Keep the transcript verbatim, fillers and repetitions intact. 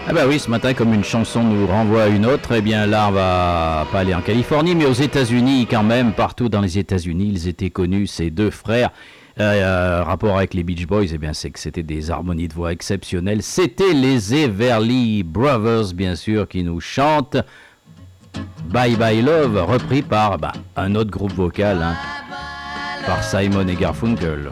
Ah bah oui, ce matin, comme une chanson nous renvoie à une autre, eh bien là, on va pas aller en Californie, mais aux États-Unis quand même. Partout dans les États-Unis, ils étaient connus, ces deux frères. Euh, euh, rapport avec les Beach Boys, eh bien, c'est que c'était des harmonies de voix exceptionnelles. C'était les Everly Brothers, bien sûr, qui nous chantent Bye Bye Love, repris par bah, un autre groupe vocal, hein, par Simon et Garfunkel.